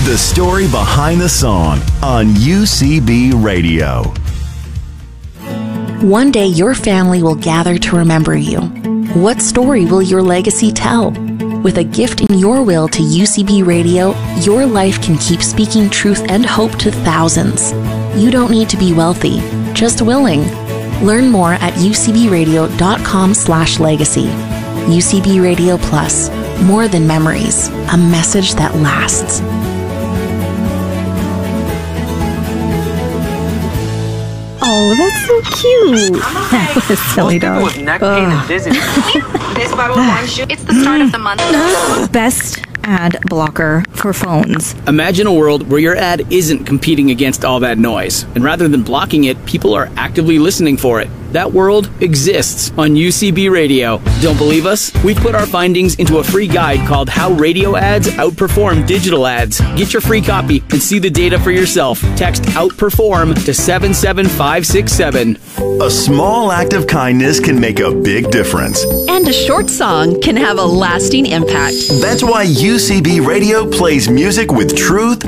The story behind the song on UCB Radio. One day your family will gather to remember you. What story will your legacy tell? With a gift in your will to UCB Radio, your life can keep speaking truth and hope to thousands. You don't need to be wealthy, just willing. Learn more at ucbradio.com/legacy. UCB Radio Plus, more than memories, a message that lasts. Oh, that's so cute. That was silly dog. With neck pain and dizziness. It's the start of the month. Best ad blocker for phones. Imagine a world where your ad isn't competing against all that noise, and rather than blocking it, people are actively listening for it. That world exists on UCB Radio. Don't believe us? We've put our findings into a free guide called How Radio Ads Outperform Digital Ads. Get your free copy and see the data for yourself. Text OUTPERFORM to 77567. A small act of kindness can make a big difference. And a short song can have a lasting impact. That's why UCB Radio plays music with truth,